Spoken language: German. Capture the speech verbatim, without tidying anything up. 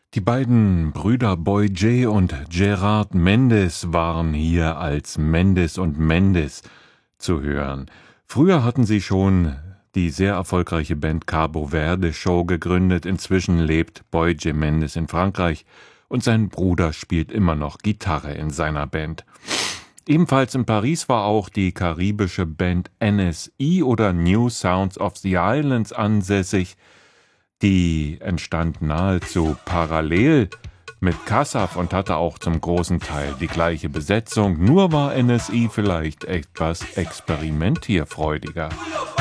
Die beiden Brüder Boy J und Gerard Mendes waren hier als Mendes und Mendes zu hören. Früher hatten sie schon die sehr erfolgreiche Band Cabo Verde Show gegründet. Inzwischen lebt Boy J Mendes in Frankreich und sein Bruder spielt immer noch Gitarre in seiner Band. Ebenfalls in Paris war auch die karibische Band N S I oder New Sounds of the Islands ansässig. Die entstand nahezu parallel mit Kassaf und hatte auch zum großen Teil die gleiche Besetzung, nur war N S I vielleicht etwas experimentierfreudiger.